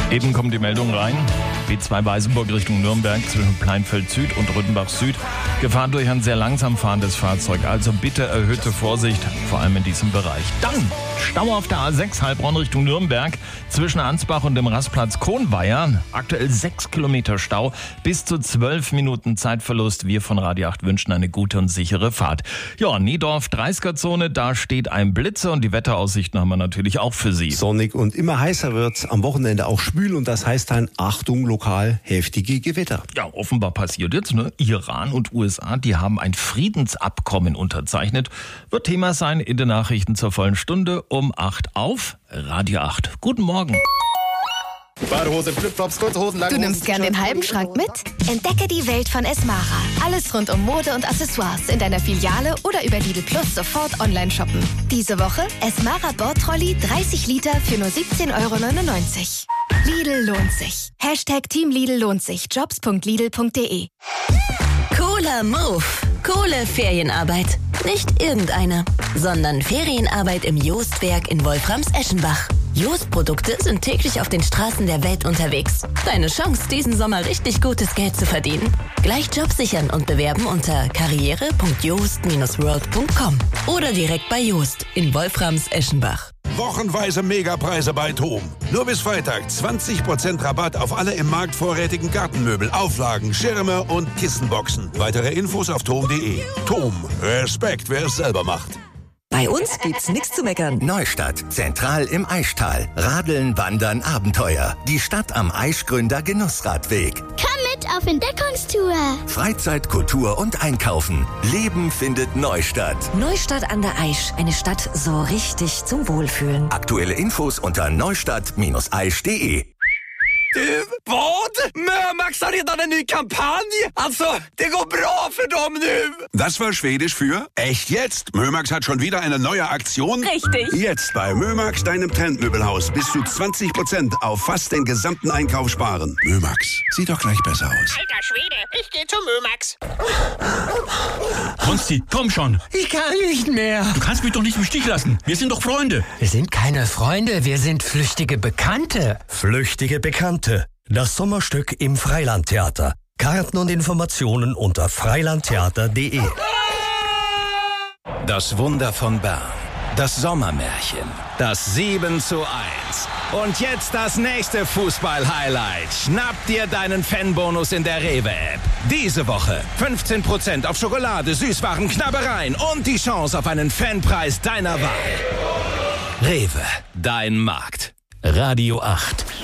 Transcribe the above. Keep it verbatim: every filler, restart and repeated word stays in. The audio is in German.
Eben kommt die Meldung rein. B zwei Weißenburg Richtung Nürnberg zwischen Pleinfeld Süd und Rüttenbach Süd. Gefahr durch ein sehr langsam fahrendes Fahrzeug. Also bitte erhöhte Vorsicht, vor allem in diesem Bereich. Dann Stau auf der A sechs Heilbronn Richtung Nürnberg zwischen Ansbach und dem Rastplatz Kohnweier. Aktuell sechs Kilometer Stau, bis zu zwölf Minuten Zeitverlust. Wir von Radio acht wünschen eine gute und sichere Fahrt. Ja, Niedorf, dreißiger-Zone, da steht ein Blitzer und die Wetteraussichten haben wir natürlich auch für Sie. Sonnig und immer heißer wird's, am Wochenende auch schwül und das heißt dann Achtung, lokal heftige Gewitter. Ja, offenbar passiert jetzt, ne? Iran und U S A, die haben ein Friedensabkommen unterzeichnet. Wird Thema sein in den Nachrichten zur vollen Stunde um acht auf Radio acht. Guten Morgen. Badehose, Flipflops, kurze Hosen, lange Du nimmst gern den halben Schrank mit? Entdecke die Welt von Esmara. Alles rund um Mode und Accessoires in deiner Filiale oder über Lidl Plus sofort online shoppen. Diese Woche Esmara Bordtrolley dreißig Liter für nur siebzehn Euro neunundneunzig. Lidl lohnt sich. Hashtag Team Lidl lohnt sich. Jobs punkt lidl punkt de. Cooler Move. Coole Ferienarbeit. Nicht irgendeine, sondern Ferienarbeit im Joostwerk in Wolframs-Eschenbach. Jost-Produkte sind täglich auf den Straßen der Welt unterwegs. Deine Chance, diesen Sommer richtig gutes Geld zu verdienen. Gleich Job sichern und bewerben unter karriere punkt joost Bindestrich world punkt com oder direkt bei Joost in Wolframs-Eschenbach. Wochenweise Megapreise bei Thom. Nur bis Freitag zwanzig Prozent Rabatt auf alle im Markt vorrätigen Gartenmöbel, Auflagen, Schirme und Kissenboxen. Weitere Infos auf thom punkt de. Thom. Respekt, wer es selber macht. Bei uns gibt's nichts zu meckern. Neustadt, zentral im Aischtal. Radeln, Wandern, Abenteuer. Die Stadt am Aischgründer Genussradweg. Komm mit auf Entdeckungstour. Freizeit, Kultur und Einkaufen. Leben findet Neustadt. Neustadt an der Aisch. Eine Stadt so richtig zum Wohlfühlen. Aktuelle Infos unter neustadt Bindestrich aisch punkt de. Du, vad? Mömax har redan en ny kampanj. Alltså, det går bra för dem nu. Das war Schwedisch für echt jetzt. Mömax hat schon wieder eine neue Aktion. Richtig. Jetzt bei Mömax, deinem Trendmöbelhaus, bis zu zwanzig Prozent auf fast den gesamten Einkauf sparen. Mömax, sieht doch gleich besser aus. Alter Schwede, ich gehe zu Mömax. Konsti, komm schon. Ich kann nicht mehr. Du kannst mich doch nicht im Stich lassen. Wir sind doch Freunde. Wir sind keine Freunde, wir sind flüchtige Bekannte. Flüchtige Bekannte. Das Sommerstück im Freilandtheater. Karten und Informationen unter freilandtheater punkt de. Das Wunder von Bern. Das Sommermärchen. Das sieben zu eins. Und jetzt das nächste Fußball-Highlight. Schnapp dir deinen Fanbonus in der Rewe-App. Diese Woche fünfzehn Prozent auf Schokolade, Süßwaren, Knabbereien und die Chance auf einen Fanpreis deiner Wahl. Rewe, dein Markt. Radio acht.